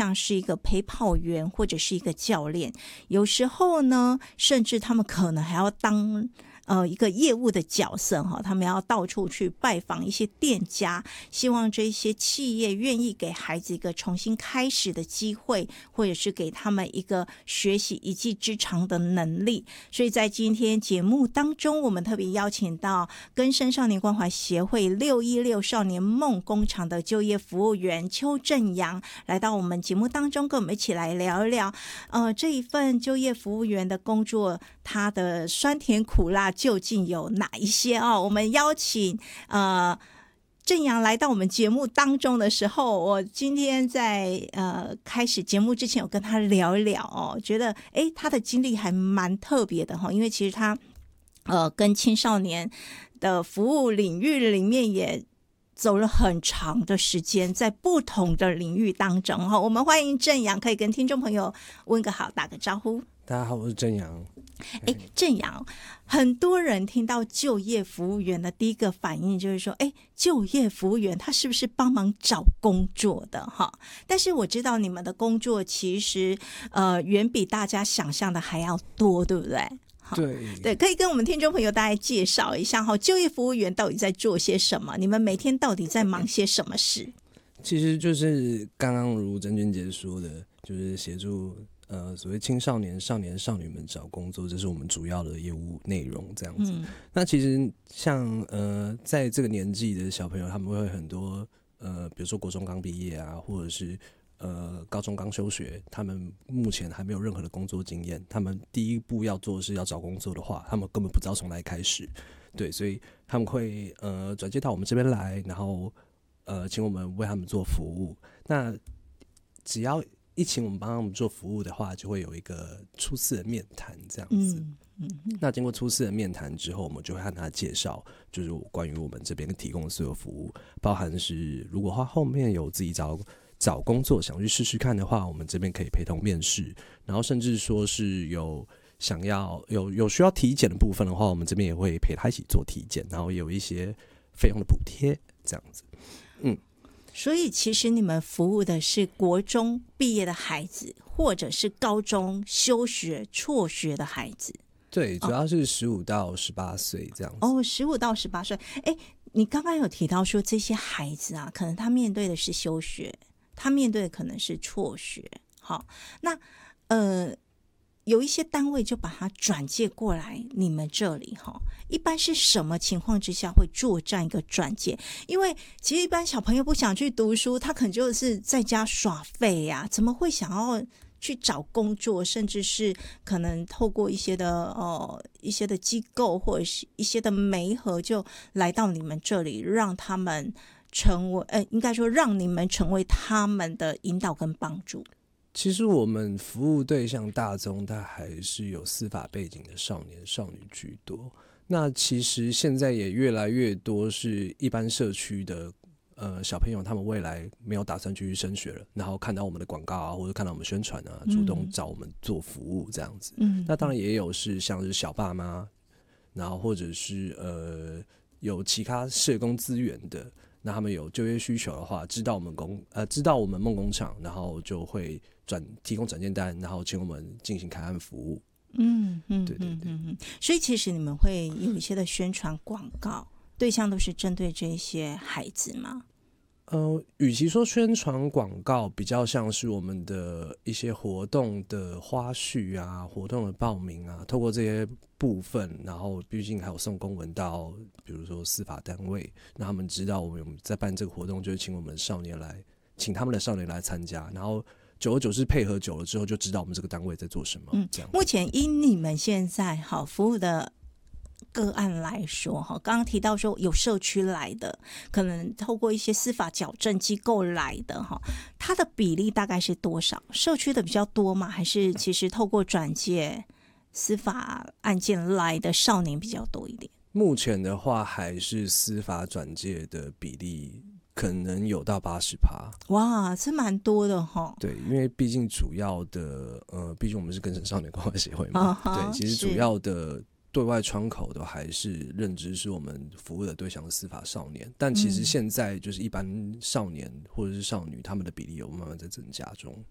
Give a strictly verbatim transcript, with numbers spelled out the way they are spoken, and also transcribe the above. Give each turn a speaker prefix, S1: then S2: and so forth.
S1: 像是一个陪跑员或者是一个教练，有时候呢，甚至他们可能还要当呃，一个业务的角色哈，他们要到处去拜访一些店家，希望这些企业愿意给孩子一个重新开始的机会，或者是给他们一个学习一技之长的能力。所以在今天节目当中，我们特别邀请到更生少年关怀协会六一六少年梦工厂的就业服务员邱正阳来到我们节目当中，跟我们一起来聊一聊呃，这一份就业服务员的工作，它的酸甜苦辣究竟有哪一些哦？我们邀请呃正阳来到我们节目当中的时候，我今天在呃开始节目之前，有跟他聊一聊哦，觉得诶他的经历还蛮特别的哈、哦，因为其实他呃跟青少年的服务领域里面也走了很长的时间，在不同的领域当中哈。我们欢迎正阳，可以跟听众朋友问个好，打个招呼。
S2: 大家好，我是正阳。
S1: 哎，正阳，很多人听到就业服务员的第一个反应就是说，哎，就业服务员他是不是帮忙找工作的哈？但是我知道你们的工作其实呃远比大家想象的还要多，对不对？
S2: 对
S1: 对，可以跟我们听众朋友大概介绍一下哈，就业服务员到底在做些什么？你们每天到底在忙些什么事？
S2: 其实就是刚刚如郑君杰说的，就是协助呃所谓青少年、少年、少女们找工作，这是我们主要的业务内容。这样子，嗯、那其实像呃在这个年纪的小朋友，他们会很多呃，比如说国中刚毕业啊，或者是呃高中刚休学，他们目前还没有任何的工作经验，他们第一步要做的是要找工作的话，他们根本不知道从哪里开始。对，所以他们会呃转接到我们这边来，然后呃请我们为他们做服务。那只要一请我们帮他们做服务的话，就会有一个初次的面谈这样子。嗯嗯、那经过初次的面谈之后，我们就会和他介绍，就是关于我们这边提供的所有服务，包含是如果他后面有自己找找工作想去试试看的话，我们这边可以陪同面试，然后甚至说是有想要有有需要体检的部分的话，我们这边也会陪他一起做体检，然后也有一些费用的补贴这样子。嗯。
S1: 所以其实你们服务的是国中毕业的孩子，或者是高中休学辍学的孩子。
S2: 对，主要是十五到十八岁这样子。
S1: 哦，十五到十八岁。哎，你刚刚有提到说这些孩子啊，可能他面对的是休学，他面对的可能是辍学。好，那呃。有一些单位就把它转介过来你们这里哈，一般是什么情况之下会作战一个转介？因为其实一般小朋友不想去读书，他可能就是在家耍废呀、啊，怎么会想要去找工作，甚至是可能透过一些的呃一些的机构或者是一些的媒合，就来到你们这里，让他们成为呃，应该说让你们成为他们的引导跟帮助。
S2: 其实我们服务对象大宗，它还是有司法背景的少年少女居多。那其实现在也越来越多是一般社区的呃小朋友，他们未来没有打算继续升学了，然后看到我们的广告啊，或者看到我们宣传啊，主动找我们做服务这样子。嗯，那当然也有是像是小爸妈，然后或者是呃有其他社工资源的。那他们有就业需求的话，知道我们工呃知道我们梦工厂，然后就会转提供转介单，然后请我们进行开案服务。
S1: 嗯嗯，对对对。嗯嗯，所以其实你们会有一些的宣传广告，对象都是针对这些孩子吗？
S2: 呃，与其说宣传广告，比较像是我们的一些活动的花絮啊，活动的报名啊，透过这些部分，然后毕竟还有送公文到，比如说司法单位，让他们知道我们在办这个活动，就是请我们的少年来，请他们的少年来参加，然后久而久之配合久了之后，就知道我们这个单位在做什么。嗯，这样。
S1: 目前以你们现在好服务的个案来说，刚刚提到说有社区来的，可能透过一些司法矫正机构来的，它的比例大概是多少？社区的比较多吗？还是其实透过转介司法案件来的少年比较多一点？
S2: 目前的话，还是司法转介的比例可能有到八十趴。
S1: 哇，这蛮多的哈。
S2: 对，因为毕竟主要的呃，毕竟我们是更生少年关怀协会嘛，对，其实主要的对外窗口都还是认知是我们服务的对象的司法少年，但其实现在就是一般少年或者是少女，他们的比例有慢慢在增加中。